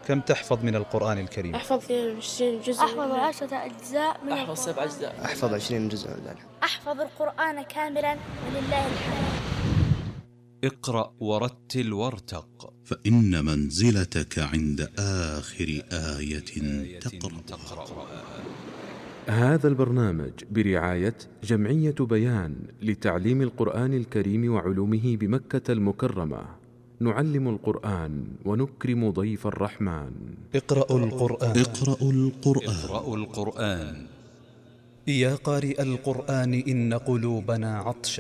كم تحفظ من القرآن الكريم؟ أحفظ 20 جزء. أحفظ 10 أجزاء من أحفظ 7 أجزاء. أحفظ 20 جزء. أحفظ القرآن كاملا ولله الحمد. اقرأ ورتل وارتق، فإن منزلتك عند آخر آية تقرأ. هذا البرنامج برعاية جمعية بيان لتعليم القرآن الكريم وعلومه بمكة المكرمة. نعلم القرآن ونكرم ضيف الرحمن. اقرأوا القرآن. اقرأوا القرآن. اقرأوا القرآن. يا قارئ القرآن إن قلوبنا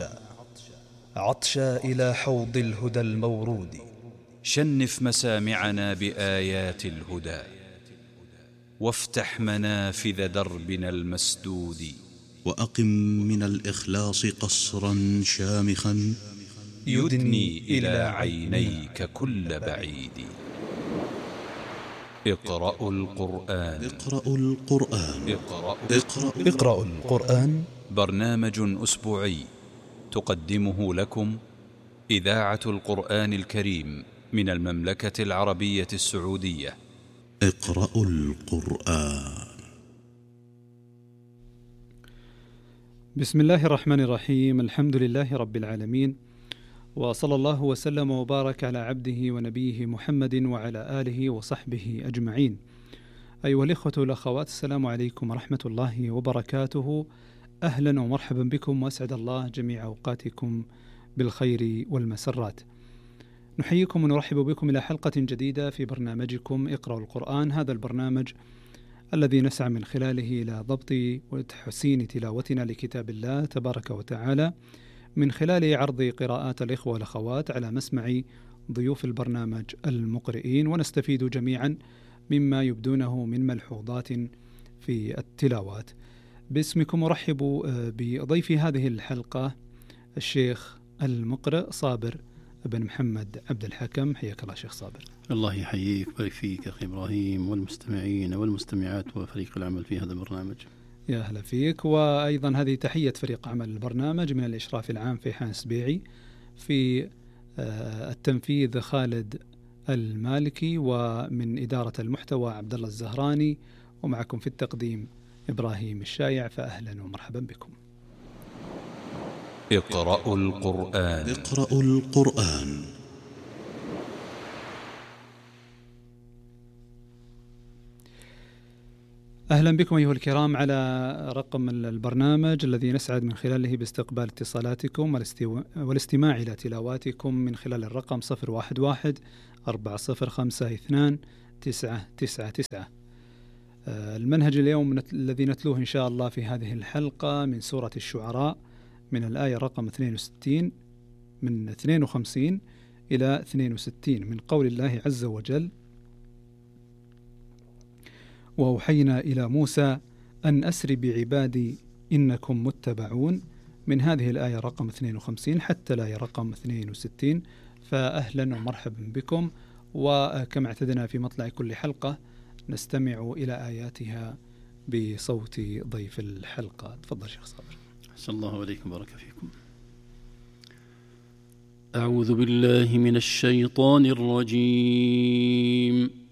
عطشا إلى حوض الهدى المورود. شنف مسامعنا بآيات الهدى، وافتح منافذ دربنا المسدود. وأقم من الإخلاص قصرا شامخا يدني إلى عينيك كل بعيد. اقرأوا القرآن. اقرأوا القرآن. اقرأوا القرآن. برنامج أسبوعي تقدمه لكم إذاعة القرآن الكريم من المملكة العربية السعودية. اقرأوا القرآن. بسم الله الرحمن الرحيم. الحمد لله رب العالمين، وصلى الله وسلم وبارك على عبده ونبيه محمد وعلى آله وصحبه أجمعين. أيها الإخوة والأخوات، السلام عليكم ورحمة الله وبركاته. أهلا ومرحبا بكم، وأسعد الله جميع أوقاتكم بالخير والمسرات. نحييكم ونرحب بكم إلى حلقة جديدة في برنامجكم اقرأوا القرآن. هذا البرنامج الذي نسعى من خلاله إلى ضبط وتحسين تلاوتنا لكتاب الله تبارك وتعالى من خلال عرض قراءات الإخوة والأخوات على مسمع ضيوف البرنامج المقرئين، ونستفيد جميعا مما يبدونه من ملحوظات في التلاوات. باسمكم أرحب بضيف هذه الحلقة الشيخ المقرئ صابر بن محمد عبد الحكم. حياك الله شيخ صابر. الله يحييك ويبارك فيك أخي إبراهيم، والمستمعين والمستمعات وفريق العمل في هذا البرنامج. يا أهلا فيك. وأيضا هذه تحية فريق عمل البرنامج من الإشراف العام فيحان سبيعي، في التنفيذ خالد المالكي، ومن إدارة المحتوى عبد الله الزهراني، ومعكم في التقديم إبراهيم الشايع. فأهلا ومرحبا بكم. اقرأوا القرآن. اقرأوا القرآن. أهلا بكم أيها الكرام على رقم البرنامج الذي نسعد من خلاله باستقبال اتصالاتكم والاستماع إلى تلاواتكم من خلال الرقم 011-4052-999. المنهج اليوم الذي نتلوه إن شاء الله في هذه الحلقة من سورة الشعراء، من الآية رقم 62 من 52 إلى 62 من قول الله عز وجل: وأوحينا إلى موسى أن أسر بعبادي إنكم متبعون، من هذه الآية رقم 52 حتى الآية رقم 62. فأهلا ومرحبا بكم. وكما اعتدنا في مطلع كل حلقة نستمع إلى آياتها بصوت ضيف الحلقة. تفضل شيخ صابر. أحسن الله عليكم بارك فيكم. أعوذ بالله من الشيطان الرجيم.